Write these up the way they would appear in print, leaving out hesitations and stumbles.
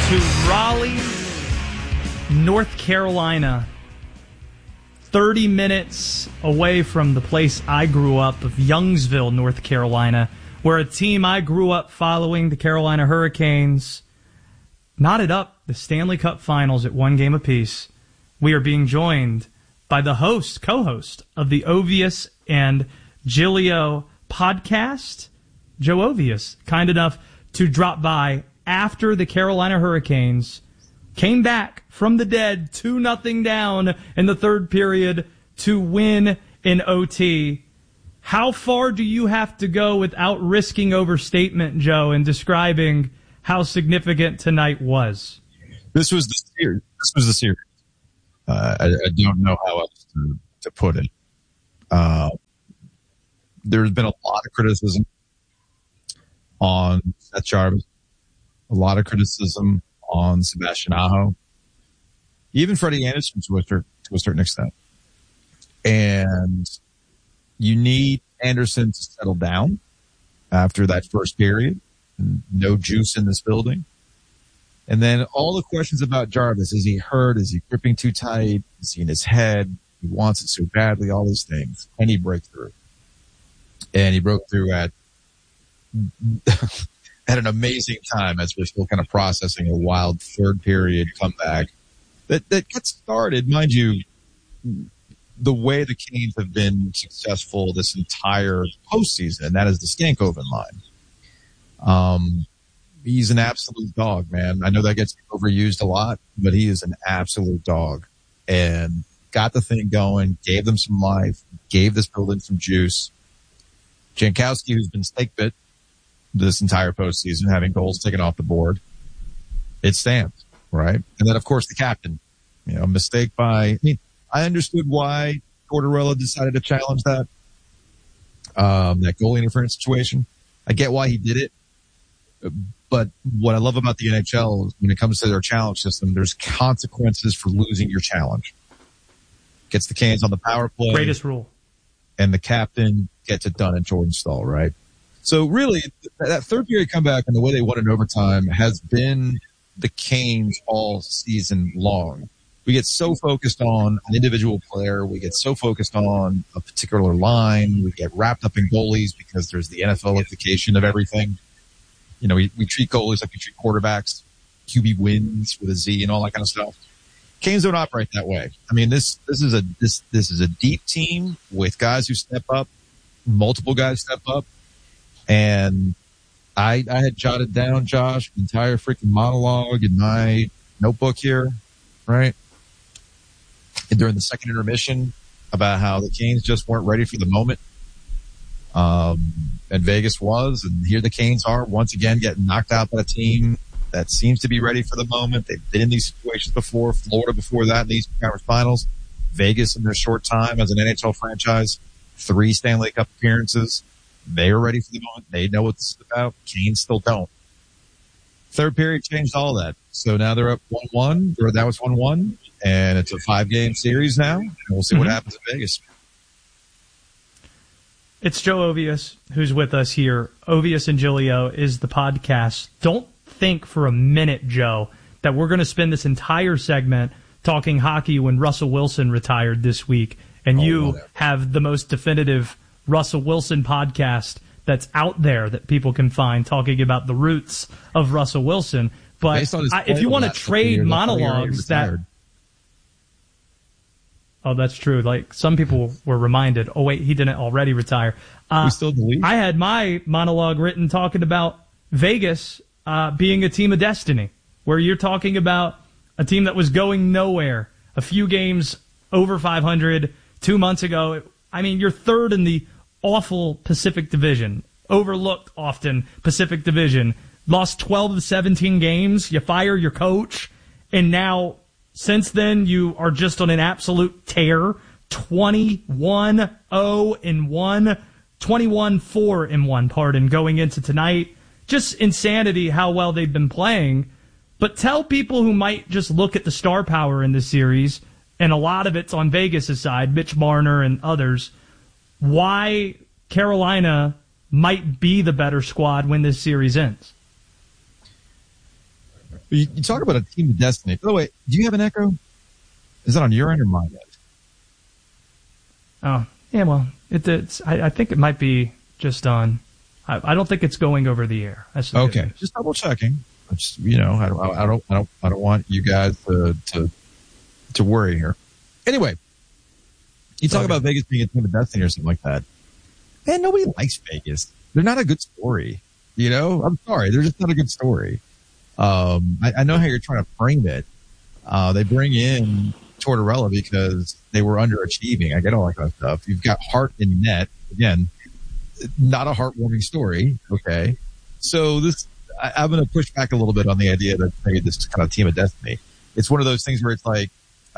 to Raleigh, North Carolina. 30 minutes away from the place I grew up of Youngsville, North Carolina, where a team I grew up following, the Carolina Hurricanes, knotted up the Stanley Cup Finals at one game apiece. We are being joined by the co-host of the Ovius and Giglio podcast, Joe Ovius, kind enough to drop by after the Carolina Hurricanes came back from the dead 2-0 down in the third period to win in OT. How far do you have to go without risking overstatement, Joe, in describing how significant tonight was? This was the series. I don't know how else to put it. There's been a lot of criticism on Seth Jarvis, a lot of criticism on Sebastian Aho, even Freddie Anderson to a certain extent. And you need Anderson to settle down after that first period. No juice in this building. And then all the questions about Jarvis. Is he hurt? Is he gripping too tight? Is he in his head? He wants it so badly, all these things. And he breaks through. And he broke through at an amazing time as we're still kind of processing a wild third period comeback that gets started. Mind you, the way the Canes have been successful this entire postseason, and that is the Stankoven line. He's an absolute dog, man. I know that gets overused a lot, but he is an absolute dog and got the thing going, gave them some life, gave this building some juice. Jankowski, who's been snake bit this entire postseason, having goals taken off the board, it stands, right? And then, of course, the captain, mistake I understood why Tortorella decided to challenge that goalie interference situation. I get why he did it. But what I love about the NHL is when it comes to their challenge system, there's consequences for losing your challenge. Gets the Canes on the power play. Greatest rule. And the captain gets it done in Jordan Staal, right? So really, that third period comeback and the way they won in overtime has been the Canes all season long. We get so focused on an individual player. We get so focused on a particular line. We get wrapped up in goalies because there's the NFLification of everything. We treat goalies like we treat quarterbacks, QB wins with a Z and all that kind of stuff. Canes don't operate that way. I mean, this is a deep team with guys who step up, multiple guys step up. And I had jotted down, Josh, the entire freaking monologue in my notebook here, right? And during the second intermission about how the Canes just weren't ready for the moment. And Vegas was, and here the Canes are once again getting knocked out by a team that seems to be ready for the moment. They've been in these situations before. Florida before that in the Eastern Conference Finals. Vegas in their short time as an NHL franchise, 3 Stanley Cup appearances. They are ready for the moment. They know what this is about. Canes still don't. Third period changed all that. So now they're up 1-1, or that was 1-1, and it's a 5-game series now. And we'll see what happens in Vegas. It's Joe Ovius who's with us here. Ovius and Giglio is the podcast. Don't think for a minute, Joe, that we're going to spend this entire segment talking hockey when Russell Wilson retired this week, and you have the most definitive Russell Wilson podcast that's out there that people can find talking about the roots of Russell Wilson. But if you want to trade monologues that... Oh, that's true. Like, some people were reminded, oh, wait, he didn't already retire. We still believe. I had my monologue written talking about Vegas being a team of destiny, where you're talking about a team that was going nowhere. A few games over 500 2 months ago. I mean, you're third in the awful Pacific Division, overlooked often Pacific Division, lost 12 of 17 games, you fire your coach, and now since then you are just on an absolute tear, 21-0-1, 21-4-1, going into tonight. Just insanity how well they've been playing. But tell people who might just look at the star power in this series, and a lot of it's on Vegas' side, Mitch Marner and others, why Carolina might be the better squad when this series ends. You talk about a team of destiny. By the way, do you have an echo? Is that on your end or mine end? Oh, yeah, well, I think it might be just on. I don't think it's going over the air. That's the okay. Just double checking. Just, I don't want you guys to worry here. Anyway, you talk about Vegas being a team of destiny or something like that. Man, nobody likes Vegas. They're not a good story. I'm sorry. They're just not a good story. I know how you're trying to frame it. They bring in Tortorella because they were underachieving. I get all that kind of stuff. You've got Hart in net. Again, not a heartwarming story. Okay. So I'm going to push back a little bit on the idea that maybe this is kind of team of destiny. It's one of those things where it's like,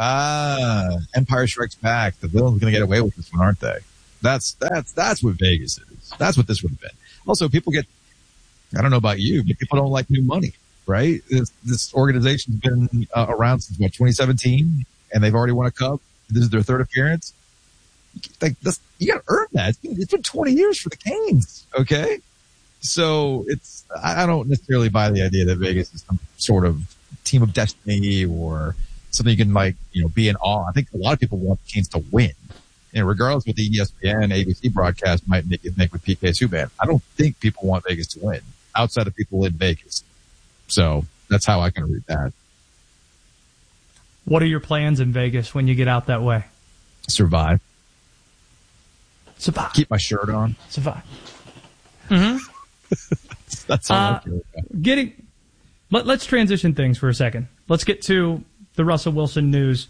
Empire Strikes Back. The villain's going to get away with this one, aren't they? That's what Vegas is. That's what this would have been. Also, people I don't know about you, but people don't like new money, right? This organization's been around since 2017, and they've already won a cup. This is their third appearance. Like this, you got to earn that. It's been 20 years for the Canes. Okay. So I don't necessarily buy the idea that Vegas is some sort of team of destiny or something you can be in awe. I think a lot of people want the Canes to win. And regardless of what the ESPN, ABC broadcast might make with PK Subban, I don't think people want Vegas to win outside of people in Vegas. So that's how I can read that. What are your plans in Vegas when you get out that way? Survive. Survive. Keep my shirt on. Survive. Mm-hmm. That's all I care about. Let's transition things for a second. Let's get to the Russell Wilson news.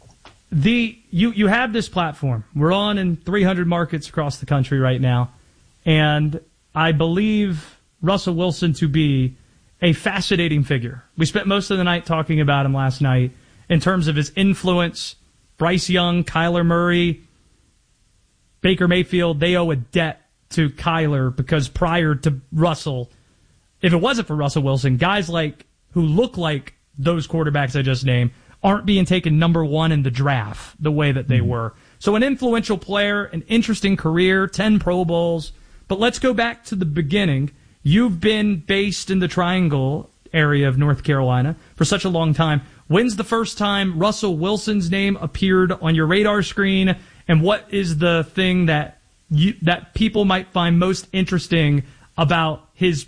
You have this platform. We're on in 300 markets across the country right now, and I believe Russell Wilson to be a fascinating figure. We spent most of the night talking about him last night in terms of his influence. Bryce Young, Kyler Murray, Baker Mayfield, they owe a debt to Kyler because prior to Russell, if it wasn't for Russell Wilson, guys who look like those quarterbacks I just named aren't being taken number one in the draft the way that they were. So an influential player, an interesting career, 10 Pro Bowls. But let's go back to the beginning. You've been based in the Triangle area of North Carolina for such a long time. When's the first time Russell Wilson's name appeared on your radar screen? And what is the thing that people might find most interesting about his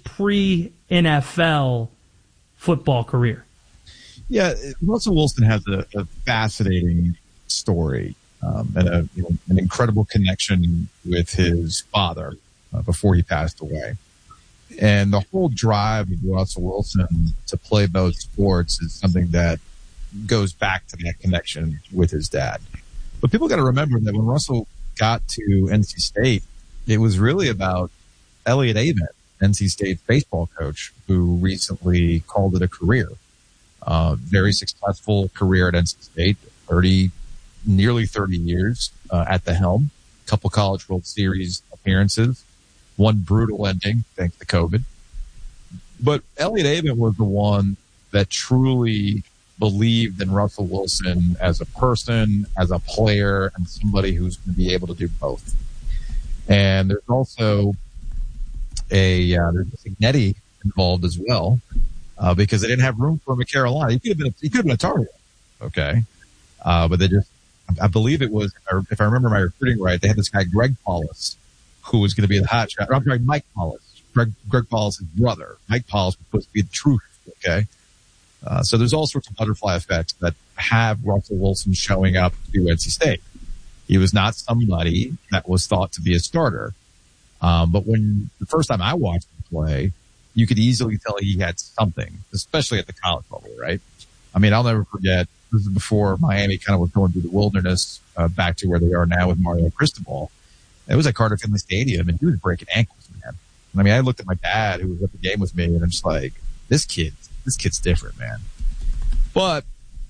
pre-NFL football career? Yeah, Russell Wilson has a fascinating story and an incredible connection with his father before he passed away. And the whole drive of Russell Wilson to play both sports is something that goes back to that connection with his dad. But people got to remember that when Russell got to NC State, it was really about Elliott Avent, NC State's baseball coach, who recently called it a career. Very successful career at NC State, nearly 30 years at the helm, couple College World Series appearances, one brutal ending thanks to COVID. But Elliott Avent was the one that truly believed in Russell Wilson as a person, as a player, and somebody who's going to be able to do both. And there's also there's Signetti involved as well. Because they didn't have room for him at Carolina. He could have been a Tar Heel. Okay. But they just, I believe it was, if I remember my recruiting right, they had this guy, Greg Paulus, who was going to be the hot shot. I'm sorry, Mike Paulus. Greg Paulus' brother. Mike Paulus was supposed to be the truth. Okay. So there's all sorts of butterfly effects that have Russell Wilson showing up to NC State. He was not somebody that was thought to be a starter. But when the first time I watched him play, you could easily tell he had something, especially at the college level, right? I mean, I'll never forget, this is before Miami kind of was going through the wilderness back to where they are now with Mario Cristobal. It was at Carter Finley Stadium, and he was breaking ankles, man. I mean, I looked at my dad, who was at the game with me, and I'm just like, this kid's different, man. But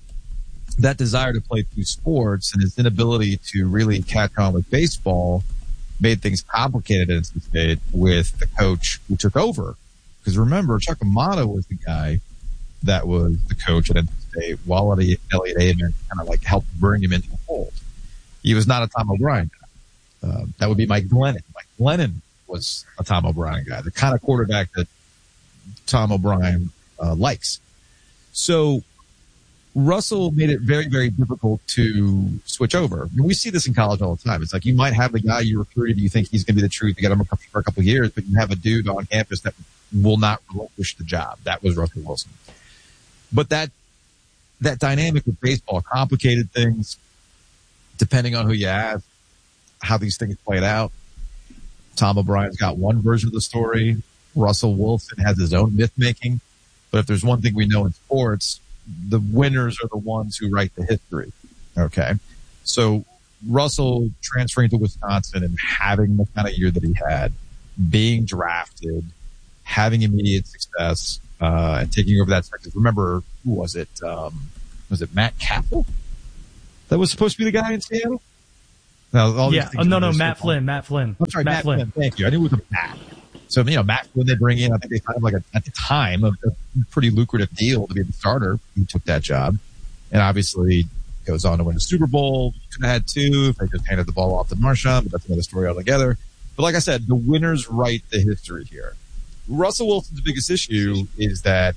that desire to play two sports and his inability to really catch on with baseball made things complicated at NC State with the coach who took over. Because remember, Chuck Amato was the guy that was the coach at NC State, while Elliott Avent kind of helped bring him into the fold. He was not a Tom O'Brien guy. That would be Mike Glennon. Mike Glennon was a Tom O'Brien guy, the kind of quarterback that Tom O'Brien likes. So Russell made it very, very difficult to switch over. I mean, we see this in college all the time. It's like you might have the guy you recruited, you think he's going to be the truth, you got him for a couple of years, but you have a dude on campus that will not relinquish the job. That was Russell Wilson. But that dynamic with baseball complicated things, depending on who you ask, how these things played out. Tom O'Brien's got one version of the story. Russell Wilson has his own myth-making. But if there's one thing we know in sports, the winners are the ones who write the history. Okay. So Russell transferring to Wisconsin and having the kind of year that he had, being drafted, having immediate success, and taking over that sector. Remember, who was it? Was it Matt Cassel? That was supposed to be the guy in Seattle? No, Matt Flynn. Matt Flynn. I'm sorry, Matt Flynn. Thank you. I knew it was a Matt. So, Matt Flynn they bring in, I think they signed him at the time, a pretty lucrative deal to be the starter. He took that job and obviously goes on to win the Super Bowl. Could have had two if they just handed the ball off to Marshawn, but that's another story altogether. But like I said, the winners write the history here. Russell Wilson's biggest issue is that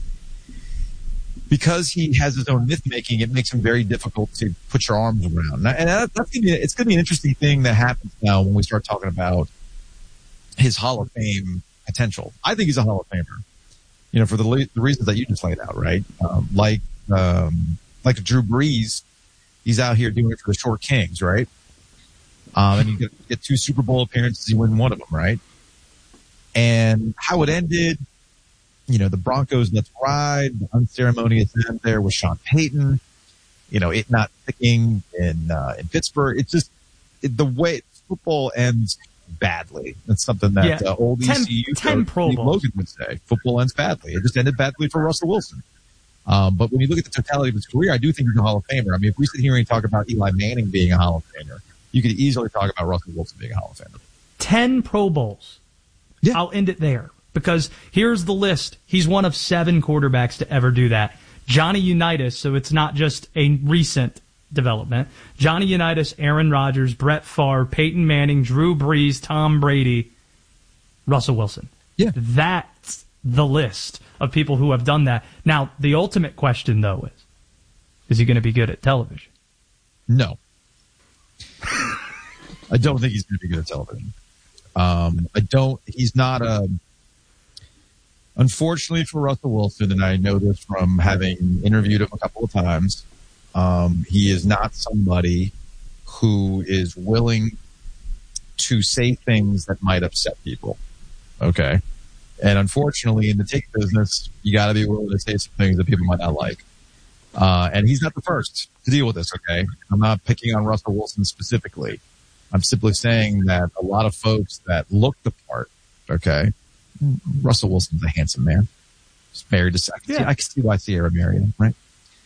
because he has his own myth-making, it makes him very difficult to put your arms around. And it's going to be an interesting thing that happens now when we start talking about his Hall of Fame potential. I think he's a Hall of Famer, for the reasons that you just laid out, right? Like Drew Brees, he's out here doing it for the short kings, right? And you get 2 Super Bowl appearances, you win one of them, right? And how it ended, the Broncos Let's Ride, the unceremonious end there with Sean Payton, it not picking in Pittsburgh. It's just the way football ends badly. That's something that old ECU coach Logan would say. Football ends badly. It just ended badly for Russell Wilson. But when you look at the totality of his career, I do think he's a Hall of Famer. I mean, if we sit here and talk about Eli Manning being a Hall of Famer, you could easily talk about Russell Wilson being a Hall of Famer. 10 Pro Bowls. Yeah. I'll end it there because here's the list. He's one of 7 quarterbacks to ever do that. Johnny Unitas, so it's not just a recent development. Johnny Unitas, Aaron Rodgers, Brett Favre, Peyton Manning, Drew Brees, Tom Brady, Russell Wilson. Yeah. That's the list of people who have done that. Now, the ultimate question, though, is he going to be good at television? No. I don't think he's going to be good at television. He's not unfortunately for Russell Wilson, and I know this from having interviewed him a couple of times, he is not somebody who is willing to say things that might upset people. Okay. And unfortunately in the ticket business, you gotta be willing to say some things that people might not like. And he's not the first to deal with this. Okay. I'm not picking on Russell Wilson specifically. I'm simply saying that a lot of folks that look the part, okay, Russell Wilson's a handsome man. He's married to I can see why Sierra married him, right?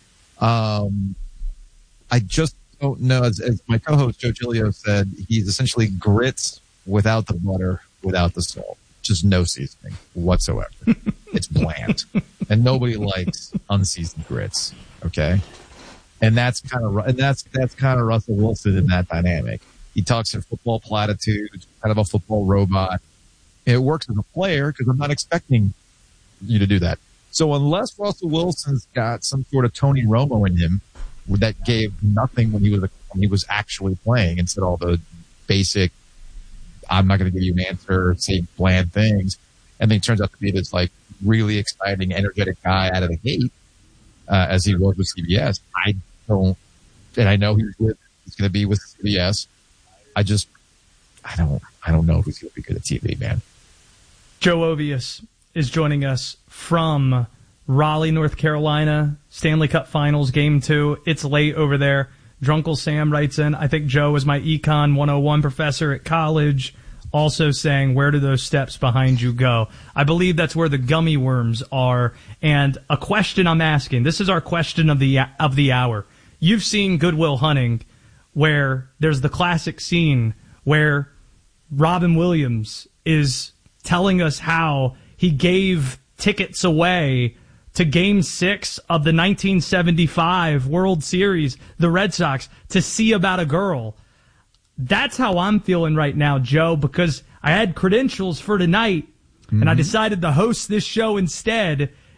I just don't know. As my co-host Joe Giglio said, he's essentially grits without the butter, without the salt. Just no seasoning whatsoever. It's bland. And nobody likes unseasoned grits, okay? And that's kind of Russell Wilson in that dynamic. He talks in football platitudes, kind of a football robot. It works as a player because I'm not expecting you to do that. So unless Russell Wilson's got some sort of Tony Romo in him that gave nothing when he was actually playing and said all the basic, I'm not going to give you an answer, say bland things, and then he turns out to be this like really exciting, energetic guy out of the gate, as he was with CBS. I don't know he's going to be with CBS. I don't know if he's going to be good at TV, man. Joe Ovius is joining us from Raleigh, North Carolina, Stanley Cup Finals, Game 2. It's late over there. Drunkle Sam writes in, I think Joe was my Econ 101 professor at college, also saying, where do those steps behind you go? I believe that's where the gummy worms are. And a question I'm asking, this is our question of the hour. You've seen Good Will Hunting, where there's the classic scene where Robin Williams is telling us how he gave tickets away to Game 6 of the 1975 World Series, the Red Sox, to see about a girl. That's how I'm feeling right now, Joe, because I had credentials for tonight, and I decided to host this show instead,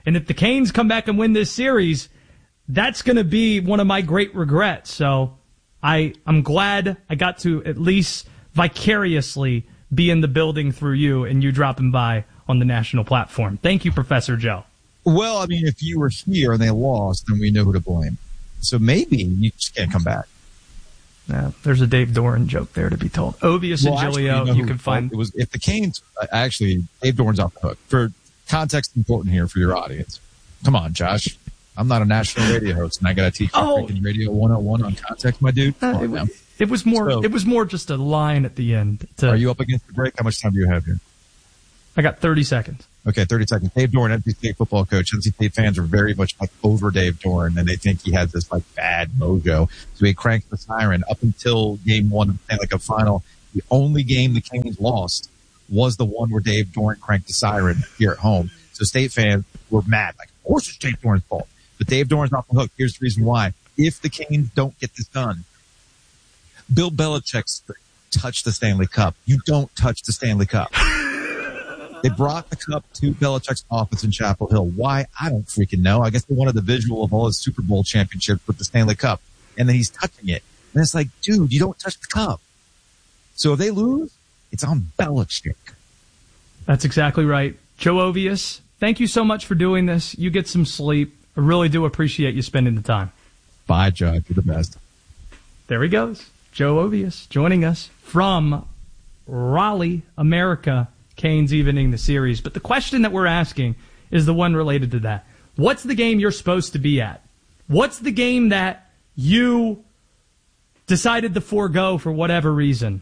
And if the Canes come back and win this series, that's going to be one of my great regrets. So I'm glad I got to at least vicariously be in the building through you and you dropping by on the national platform. Thank you, Professor Joe. Well, I mean, if you were here and they lost, then we know who to blame. So maybe you just can't come back. There's a Dave Doran joke there to be told. Ovius and Giglio, you can find. It was if the Canes. Actually, Dave Doran's off the hook. For context, important here for your audience. Come on, Josh. I'm not a national radio host, and I got to teach you freaking Radio 101 on context, my dude. It was more just a line at the end. Are you up against the break? How much time do you have here? I got 30 seconds. Okay, 30 seconds. Dave Doran, NC State football coach. NC State fans are very much over Dave Doran, and they think he has this bad mojo. So he cranks the siren up until game one of the Stanley Cup final. The only game the Canes lost was the one where Dave Doran cranked the siren here at home. So State fans were mad. Of course it's Dave Doran's fault. But Dave Doran's off the hook. Here's the reason why. If the Canes don't get this done, Bill Belichick's touched the Stanley Cup. You don't touch the Stanley Cup. They brought the cup to Belichick's office in Chapel Hill. Why? I don't freaking know. I guess they wanted the visual of all his Super Bowl championships with the Stanley Cup. And then he's touching it. And it's like, dude, you don't touch the cup. So if they lose, it's on Belichick. That's exactly right. Joe Ovius, thank you so much for doing this. You get some sleep. I really do appreciate you spending the time. Bye, Judge. You're the best. There he goes. Joe Ovius joining us from Raleigh, America. Canes evening the series. But the question that we're asking is the one related to that. What's the game you're supposed to be at? What's the game that you decided to forego for whatever reason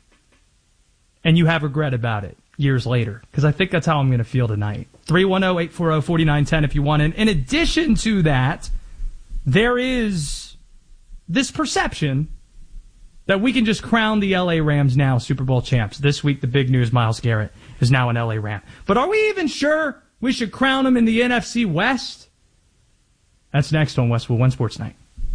and you have regret about it years later? Because I think that's how I'm going to feel tonight. 310-840-4910 if you want. And in addition to that, there is this perception that we can just crown the LA Rams now Super Bowl champs. This week, the big news, Myles Garrett is now an LA Ram. But are we even sure we should crown him in the NFC West? That's next on Westwood One Sports Night.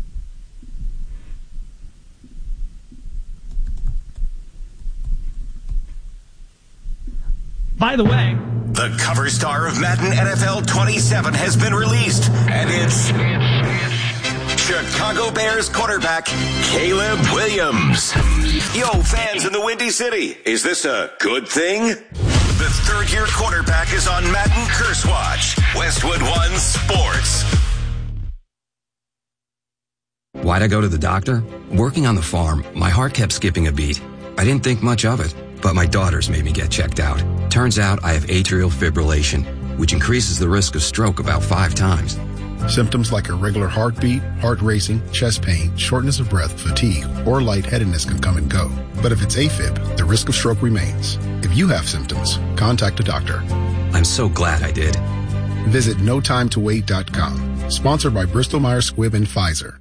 By the way, the cover star of Madden NFL 27 has been released, and it's Chicago Bears quarterback Caleb Williams. Yo, fans in the Windy City, is this a good thing? The third-year quarterback is on Madden Curse Watch. Westwood One Sports. Why'd I go to the doctor? Working on the farm, my heart kept skipping a beat. I didn't think much of it, but my daughters made me get checked out. Turns out I have atrial fibrillation, which increases the risk of stroke about 5 times. Symptoms like irregular heartbeat, heart racing, chest pain, shortness of breath, fatigue, or lightheadedness can come and go. But if it's AFib, the risk of stroke remains. If you have symptoms, contact a doctor. I'm so glad I did. Visit NoTimeToWait.com. Sponsored by Bristol-Myers Squibb and Pfizer.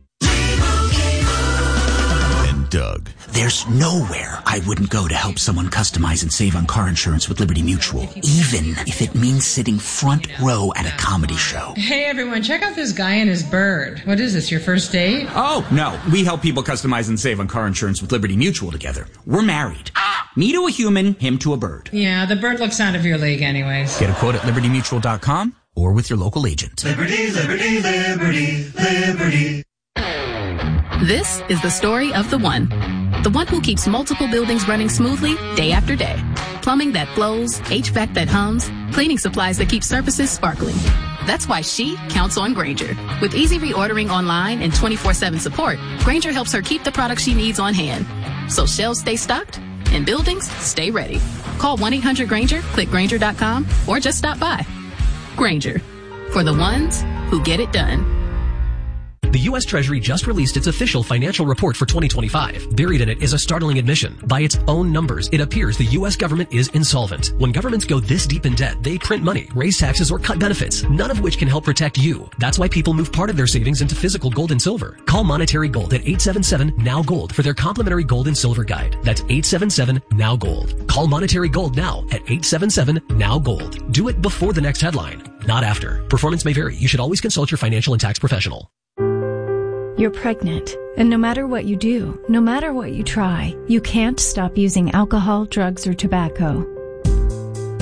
And Doug. There's nowhere I wouldn't go to help someone customize and save on car insurance with Liberty Mutual, even if it means sitting front row at a comedy show. Hey everyone, check out this guy and his bird. What is this, your first date? Oh, no. We help people customize and save on car insurance with Liberty Mutual together. We're married. Me to a human, him to a bird. Yeah, the bird looks out of your league anyways. Get a quote at LibertyMutual.com or with your local agent. Liberty, liberty, liberty, liberty. This is the story of the one. The one who keeps multiple buildings running smoothly day after day. Plumbing that flows, HVAC that hums, cleaning supplies that keep surfaces sparkling. That's why she counts on Grainger. With easy reordering online and 24/7 support, Grainger helps her keep the products she needs on hand. So shelves stay stocked and buildings stay ready. Call 1-800-GRAINGER, click Grainger.com, or just stop by. Grainger, for the ones who get it done. The U.S. Treasury just released its official financial report for 2025. Buried in it is a startling admission. By its own numbers, it appears the U.S. government is insolvent. When governments go this deep in debt, they print money, raise taxes, or cut benefits, none of which can help protect you. That's why people move part of their savings into physical gold and silver. Call Monetary Gold at 877-NOW-GOLD for their complimentary gold and silver guide. That's 877-NOW-GOLD. Call Monetary Gold now at 877-NOW-GOLD. Do it before the next headline, not after. Performance may vary. You should always consult your financial and tax professional. You're pregnant, and no matter what you do, no matter what you try, you can't stop using alcohol, drugs, or tobacco.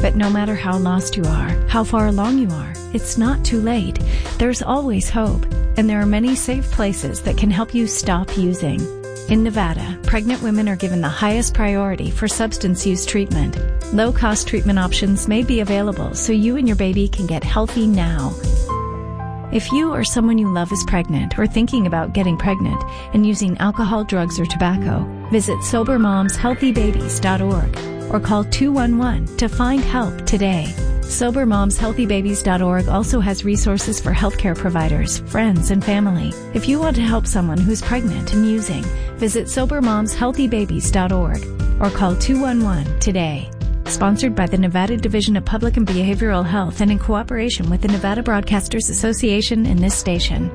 But no matter how lost you are, how far along you are, it's not too late. There's always hope, and there are many safe places that can help you stop using. In Nevada, pregnant women are given the highest priority for substance use treatment. Low-cost treatment options may be available so you and your baby can get healthy now. If you or someone you love is pregnant or thinking about getting pregnant and using alcohol, drugs, or tobacco, visit SoberMomsHealthyBabies.org or call 211 to find help today. SoberMomsHealthyBabies.org also has resources for healthcare providers, friends, and family. If you want to help someone who's pregnant and using, visit SoberMomsHealthyBabies.org or call 211 today. Sponsored by the Nevada Division of Public and Behavioral Health and in cooperation with the Nevada Broadcasters Association and this station.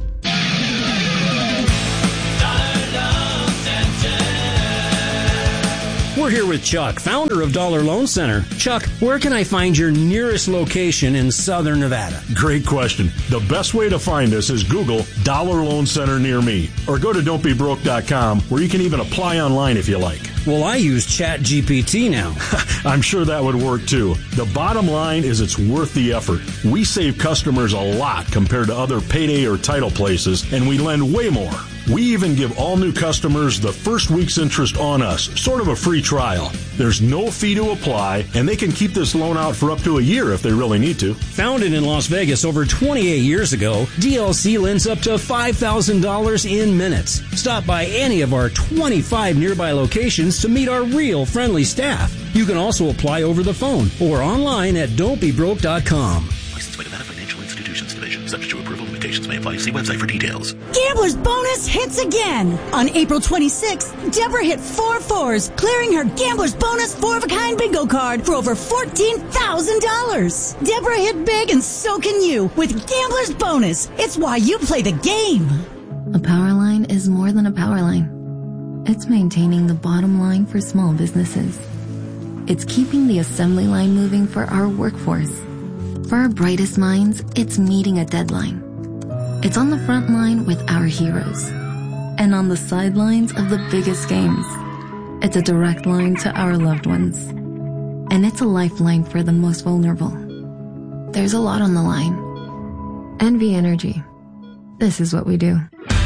We're here with Chuck, founder of Dollar Loan Center. Chuck, where can I find your nearest location in Southern Nevada? Great question. The best way to find us is Google Dollar Loan Center near me, or go to don'tbebroke.com, where you can even apply online if you like. Well, I use ChatGPT now. I'm sure that would work too. The bottom line is it's worth the effort. We save customers a lot compared to other payday or title places, and we lend way more. We even give all new customers the first week's interest on us, sort of a free trial. There's no fee to apply, and they can keep this loan out for up to a year if they really need to. Founded in Las Vegas over 28 years ago, DLC lends up to $5,000 in minutes. Stop by any of our 25 nearby locations to meet our real friendly staff. You can also apply over the phone or online at don'tbebroke.com. Licensed by Nevada Financial Institutions Division. Subject to approval. Limitations may apply. See website for details. Gambler's Bonus hits again. On April 26th, Deborah hit 4 fours, clearing her Gambler's Bonus 4-of-a-kind bingo card for over $14,000. Deborah hit big, and so can you with Gambler's Bonus. It's why you play the game. A power line is more than a power line. It's maintaining the bottom line for small businesses. It's keeping the assembly line moving for our workforce. For our brightest minds, it's meeting a deadline. It's on the front line with our heroes. And on the sidelines of the biggest games. It's a direct line to our loved ones. And it's a lifeline for the most vulnerable. There's a lot on the line. NV Energy. This is what we do.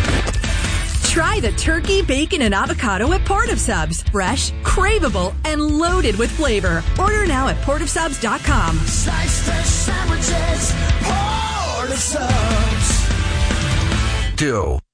Try the turkey, bacon, and avocado at Port of Subs. Fresh, craveable, and loaded with flavor. Order now at portofsubs.com. Slice fresh sandwiches, Port of Subs. 2.